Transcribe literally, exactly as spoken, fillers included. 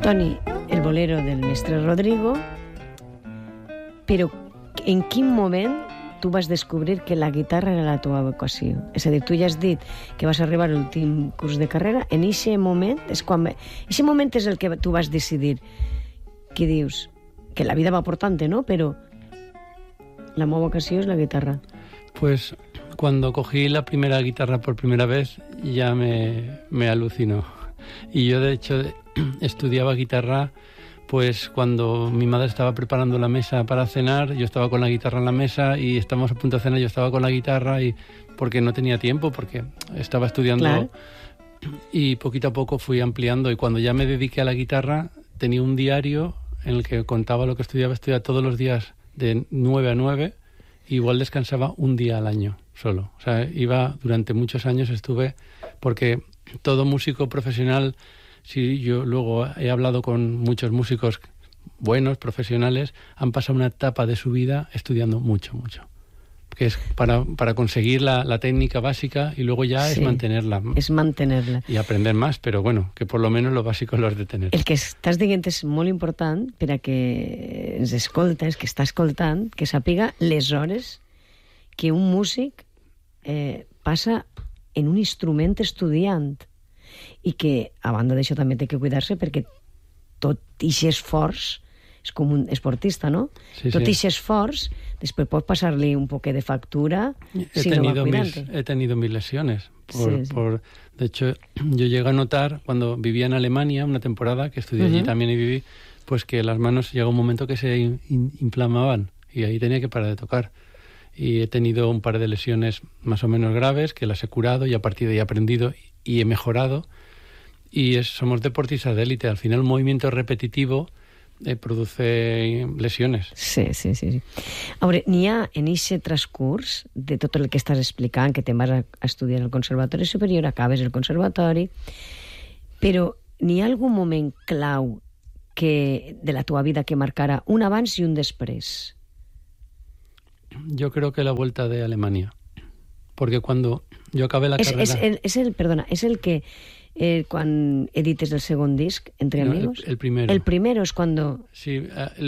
Toni, el bolero del mestre Rodrigo, però en quin moment tu vas descobrir que la guitarra era la teva vocació? És a dir, tu ja has dit que vas arribar a l'últim curs de carrera, en aquest moment és quan... Aquest moment és el que tu vas decidir, que dius, que la vida va portant-te, ¿no? Però la meva vocació és la guitarra. Pues cuando cogí la primera guitarra por primera vez ya me, me alucinó. Y yo, de hecho, estudiaba guitarra pues cuando mi madre estaba preparando la mesa para cenar, yo estaba con la guitarra en la mesa y estábamos a punto de cenar, yo estaba con la guitarra y porque no tenía tiempo, porque estaba estudiando. Claro. Y poquito a poco fui ampliando, y cuando ya me dediqué a la guitarra tenía un diario en el que contaba lo que estudiaba, estudiaba todos los días de nueve a nueve, y igual descansaba un día al año solo. O sea, iba durante muchos años, estuve, porque todo músico profesional, si yo luego he hablado con muchos músicos buenos, profesionales, han pasado una etapa de su vida estudiando mucho, mucho. Que es para, para conseguir la, la técnica básica, y luego ya sí, es mantenerla. És mantener-la. I aprender més, però bueno, que por lo menos lo básico lo has de tener. El que estàs dient és molt important per a que ens escoltes, que està escoltant, que sàpiga les hores que un músic eh, passa en un instrument estudiant, i que, a banda d'això, també té que cuidar-se, perquè tot aquest esforç és com un esportista, ¿no? Sí, tot aquest sí. esforç, després pot pasar-li un poc de factura he si no va cuidant-te. He tenido mis lesiones. Por, sí, sí. Por, de hecho, yo llegué a notar, cuando vivía en Alemania, una temporada, que estudié uh-huh. allí también y viví, pues que las manos llegó un momento que se in, in, inflamaban, y ahí tenía que parar de tocar. Y he tenido un par de lesiones más o menos graves, que las he curado, y a partir de ahí he aprendido y he mejorado. Y es, somos deportistas de élite. Al final, el movimiento repetitivo eh, produce lesiones. Sí, sí, sí. sí. A veure, n'hi ha en aquest transcurs de tot el que estàs explicant, que te'n vas a estudiar al Conservatori Superior, acabes el conservatori, però n'hi ha algun moment clau que, de la teva vida que marcarà un abans i un després? Yo creo que la vuelta de Alemania, porque cuando yo acabé la es, carrera... Es el, es el, perdona, és el que eh, quan edites el segon disc, Entre no, Amigos? El, el primero. El primero es cuando... Sí, el